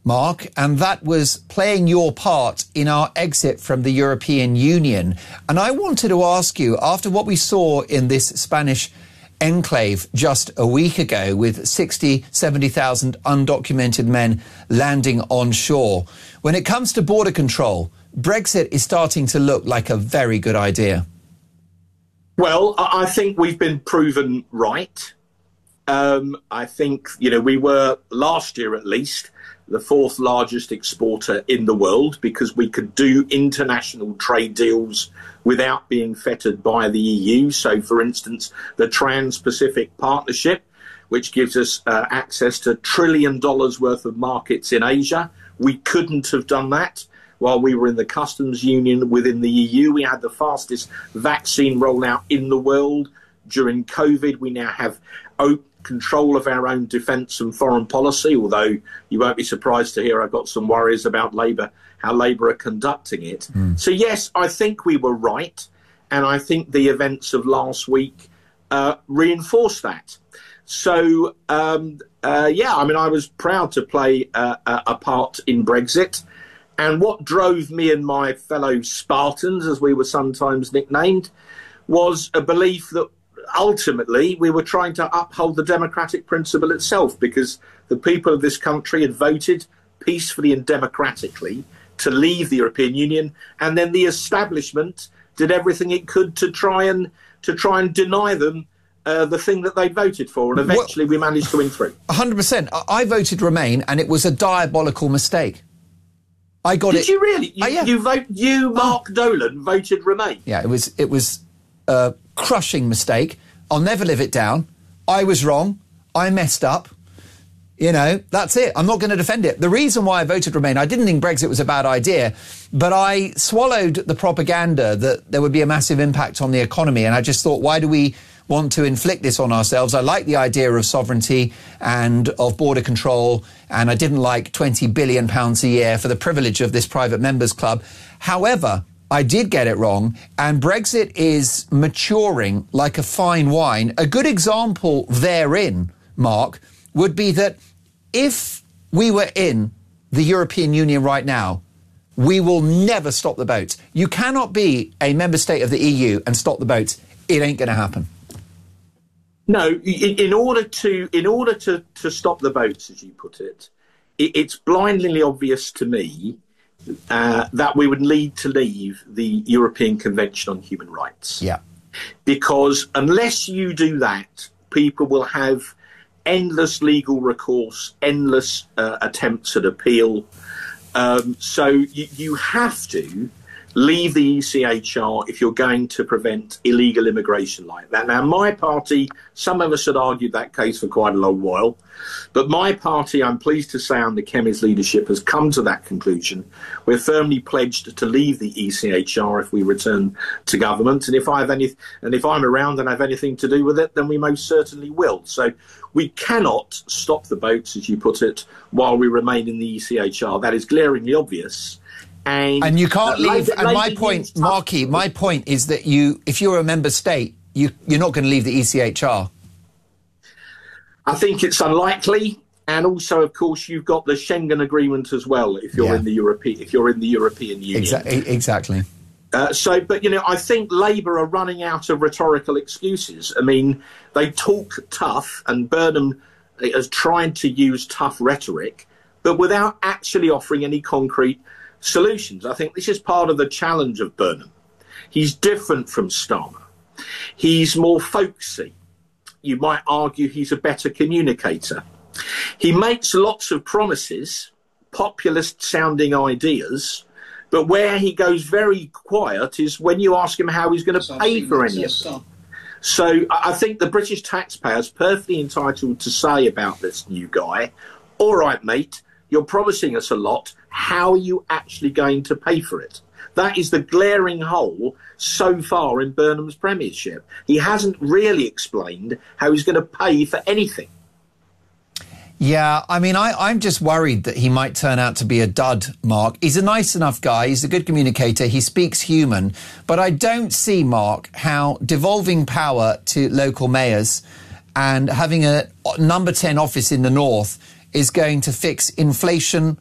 Mark, and that was playing your part in our exit from the European Union. And I wanted to ask you, after what we saw in this Spanish enclave just a week ago with 60, 70,000 undocumented men landing on shore, when it comes to border control, Brexit is starting to look like a very good idea. Well, I think we've been proven right. I think, we were, last year at least, the fourth largest exporter in the world because we could do international trade deals without being fettered by the EU. So, for instance, the Trans-Pacific Partnership, which gives us access to $1 trillion worth of markets in Asia. We couldn't have done that while we were in the customs union within the EU. We had the fastest vaccine rollout in the world. During COVID, we now have control of our own defence and foreign policy, although you won't be surprised to hear I've got some worries about Labour, how Labour are conducting it. So, yes, I think we were right, and I think the events of last week reinforce that. So, I was proud to play a part in Brexit, and what drove me and my fellow Spartans, as we were sometimes nicknamed, was a belief that ultimately we were trying to uphold the democratic principle itself, because the people of this country had voted peacefully and democratically to leave the European Union, and then the establishment did everything it could to try and deny them the thing that they voted for, and eventually we managed to win through. 100%. I voted Remain, and it was a diabolical mistake. I got it. Did you really? Yeah. Mark Dolan, voted Remain. Yeah, it was a crushing mistake. I'll never live it down. I was wrong. I messed up. That's it. I'm not going to defend it. The reason why I voted Remain, I didn't think Brexit was a bad idea, but I swallowed the propaganda that there would be a massive impact on the economy, and I just thought, why do we want to inflict this on ourselves? I like the idea of sovereignty and of border control, and I didn't like £20 billion a year for the privilege of this private members club. However, I did get it wrong, and Brexit is maturing like a fine wine. A good example therein, Mark, would be that if we were in the European Union right now, we will never stop the boats. You cannot be a member state of the EU and stop the boats. It ain't going to happen. No, in order to stop the boats, as you put it, it's blindingly obvious to me that we would need to leave the European Convention on Human Rights. Yeah. Because unless you do that, people will have endless legal recourse, endless attempts at appeal. So you have to leave the ECHR if you're going to prevent illegal immigration like that. Now, my party, some of us had argued that case for quite a long while, but my party, I'm pleased to say, under Kemi's leadership, has come to that conclusion. We're firmly pledged to leave the ECHR if we return to government, and if I'm around and have anything to do with it, then we most certainly will. So we cannot stop the boats, as you put it, while we remain in the ECHR. That is glaringly obvious. And you can't leave. And my point, Marky, my point is that if you're a member state, you're not going to leave the ECHR. I think it's unlikely, and also, of course, you've got the Schengen Agreement as well. If you're in the European Union, exactly. I think Labour are running out of rhetorical excuses. I mean, they talk tough, and Burnham has tried to use tough rhetoric, but without actually offering any concrete solutions. I think this is part of the challenge of Burnham. He's different from Starmer. He's more folksy. You might argue he's a better communicator. He makes lots of promises, populist-sounding ideas, but where he goes very quiet is when you ask him how he's going to pay for any of them. So I think the British taxpayer is perfectly entitled to say about this new guy, all right, mate, you're promising us a lot. How are you actually going to pay for it? That is the glaring hole so far in Burnham's premiership. He hasn't really explained how he's going to pay for anything. Yeah, I mean, I'm just worried that he might turn out to be a dud, Mark. He's a nice enough guy. He's a good communicator. He speaks human. But I don't see, Mark, how devolving power to local mayors and having a number 10 office in the north is going to fix inflation,